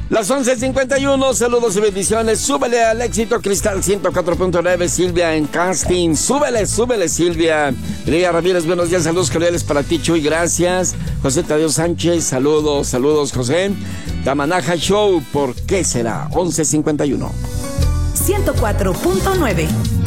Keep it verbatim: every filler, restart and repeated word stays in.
Las once cincuenta y uno, saludos y bendiciones. Súbele al éxito Cristal ciento cuatro punto nueve, Silvia en casting. Súbele, súbele, Silvia. Lidia Ramírez, buenos días, saludos cordiales para ti, Chuy, gracias. José Tadeo Sánchez, saludos, saludos, José. Tamanaja Show, ¿por qué será? once cincuenta y uno. ciento cuatro punto nueve.